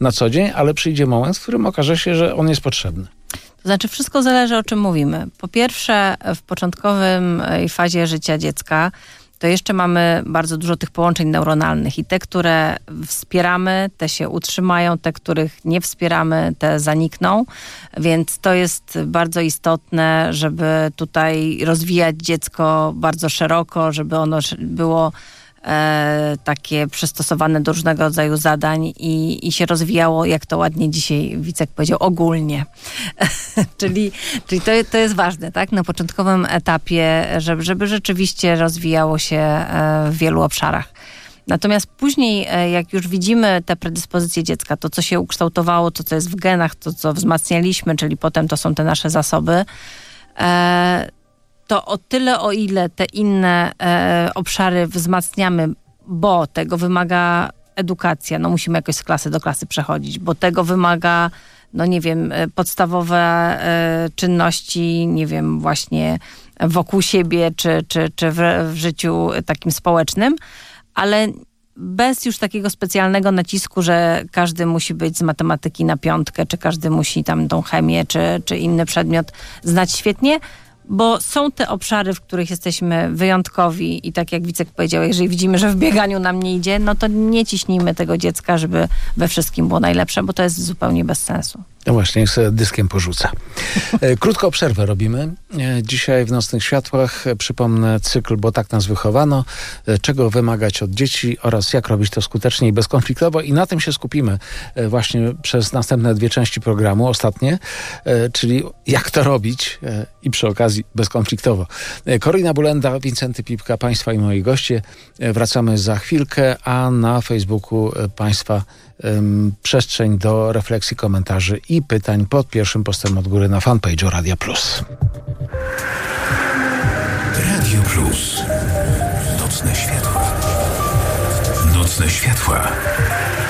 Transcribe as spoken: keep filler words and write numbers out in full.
na co dzień, ale przyjdzie moment, w którym okaże się, że on jest potrzebny. To znaczy wszystko zależy, o czym mówimy. Po pierwsze, w początkowym fazie życia dziecka to jeszcze mamy bardzo dużo tych połączeń neuronalnych i te, które wspieramy, te się utrzymają, te, których nie wspieramy, te zanikną, więc to jest bardzo istotne, żeby tutaj rozwijać dziecko bardzo szeroko, żeby ono było e, takie przystosowane do różnego rodzaju zadań i, i się rozwijało, jak to ładnie dzisiaj Wicek powiedział, ogólnie. czyli czyli to, to jest ważne, tak? Na początkowym etapie, żeby, żeby rzeczywiście rozwijało się e, w wielu obszarach. Natomiast później, e, jak już widzimy te predyspozycje dziecka, to co się ukształtowało, to co jest w genach, to co wzmacnialiśmy, czyli potem to są te nasze zasoby, e, to o tyle, o ile te inne e, obszary wzmacniamy, bo tego wymaga edukacja, no musimy jakoś z klasy do klasy przechodzić, bo tego wymaga, no nie wiem, podstawowe e, czynności, nie wiem, właśnie wokół siebie, czy, czy, czy w, w życiu takim społecznym, ale bez już takiego specjalnego nacisku, że każdy musi być z matematyki na piątkę, czy każdy musi tam tą chemię, czy, czy inny przedmiot znać świetnie, bo są te obszary, w których jesteśmy wyjątkowi i tak jak Wicek powiedział, jeżeli widzimy, że w bieganiu nam nie idzie, no to nie ciśnijmy tego dziecka, żeby we wszystkim było najlepsze, bo to jest zupełnie bez sensu. No właśnie, niech sobie dyskiem porzuca. Krótką przerwę robimy. Dzisiaj w Nocnych Światłach przypomnę cykl, bo tak nas wychowano, czego wymagać od dzieci oraz jak robić to skutecznie i bezkonfliktowo i na tym się skupimy właśnie przez następne dwie części programu, ostatnie, czyli jak to robić i przy okazji bezkonfliktowo. Korina Bulenda, Wincenty Pipka, Państwa i moi goście. Wracamy za chwilkę, a na Facebooku Państwa um, przestrzeń do refleksji, komentarzy i pytań pod pierwszym postem od góry na fanpage'u Radia Plus. Radio Plus. Nocne światła. Nocne światła.